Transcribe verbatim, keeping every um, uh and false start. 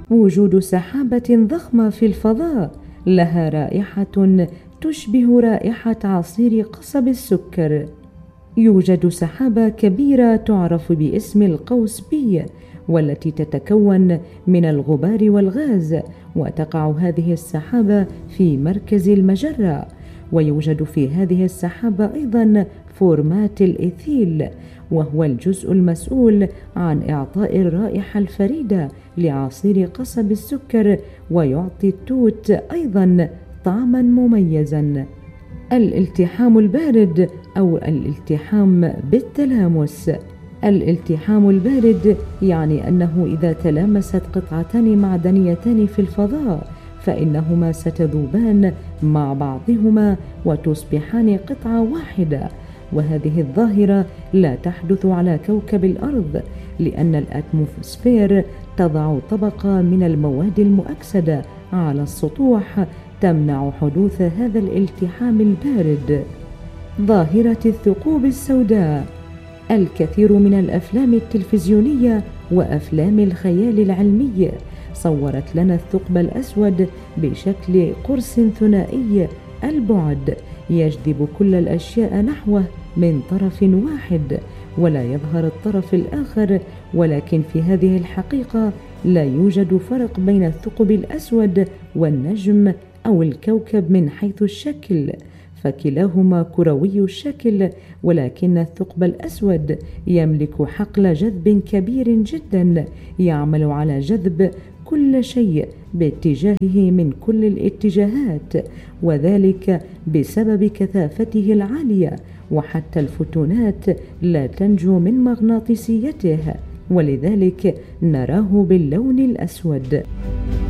وجود سحابة ضخمة في الفضاء لها رائحة تشبه رائحة عصير قصب السكر. يوجد سحابة كبيرة تعرف باسم القوس بي، والتي تتكون من الغبار والغاز، وتقع هذه السحابة في مركز المجرة. ويوجد في هذه السحابة أيضا فورمات الإيثيل، وهو الجزء المسؤول عن إعطاء الرائحة الفريدة لعصير قصب السكر، ويعطي التوت أيضا طعما مميزا. الالتحام البارد أو الالتحام بالتلامس. الالتحام البارد يعني أنه إذا تلامست قطعتان معدنيتان في الفضاء فإنهما ستذوبان مع بعضهما وتصبحان قطعة واحدة. وهذه الظاهرة لا تحدث على كوكب الأرض، لأن الأتموسفير تضع طبقة من المواد المؤكسدة على السطوح تمنع حدوث هذا الالتحام البارد. ظاهرة الثقوب السوداء. الكثير من الأفلام التلفزيونية وأفلام الخيال العلمي صورت لنا الثقب الأسود بشكل قرص ثنائي البعد يجذب كل الأشياء نحوه من طرف واحد، ولا يظهر الطرف الآخر. ولكن في هذه الحقيقة لا يوجد فرق بين الثقب الأسود والنجم أو الكوكب من حيث الشكل، فكلاهما كروي الشكل، ولكن الثقب الأسود يملك حقل جذب كبير جدا يعمل على جذب كل شيء باتجاهه من كل الاتجاهات، وذلك بسبب كثافته العالية، وحتى الفوتونات لا تنجو من مغناطيسيته، ولذلك نراه باللون الأسود.